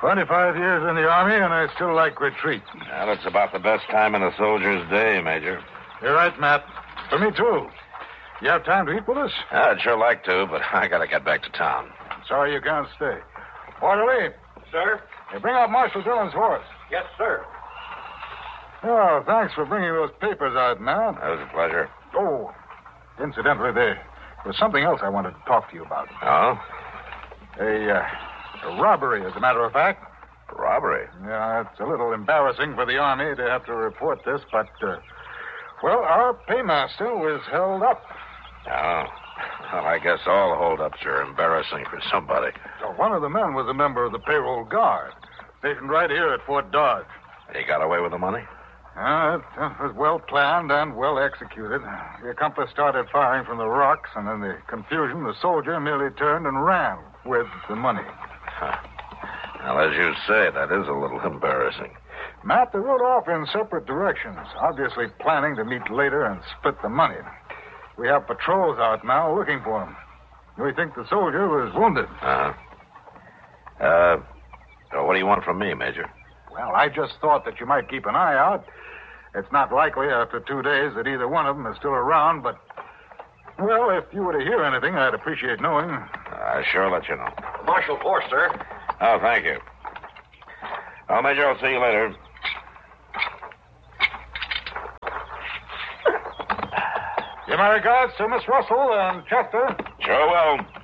25 years in the Army, and I still like retreat. Well, it's about the best time in a soldier's day, Major. You're right, Matt. For me, too. You have time to eat with us? I'd sure like to, but I gotta get back to town. Sorry you can't stay. Orderly. Sir? Hey, bring out Marshal Dillon's horse. Yes, sir. Oh, thanks for bringing those papers out, Matt. That was a pleasure. Oh, incidentally, there was something else I wanted to talk to you about. Oh? A robbery, as a matter of fact. Robbery? Yeah, it's a little embarrassing for the Army to have to report this, but, well, our paymaster was held up. Oh. Well, I guess all holdups are embarrassing for somebody. So one of the men was a member of the payroll guard, stationed right here at Fort Dodge. He got away with the money? It was well planned and well executed. The accomplice started firing from the rocks, and in the confusion, the soldier merely turned and ran with the money. Huh. Well, as you say, that is a little embarrassing. Matt, they rode off in separate directions, obviously planning to meet later and split the money. We have patrols out now looking for him. We think the soldier was wounded. So what do you want from me, Major? Well, I just thought that you might keep an eye out. It's not likely after 2 days that either one of them is still around, but, well, if you were to hear anything, I'd appreciate knowing. I sure let you know. Marshal Force, sir. Oh, thank you. Well, Major, I'll see you later. Give my regards to Miss Russell and Chester. Sure will.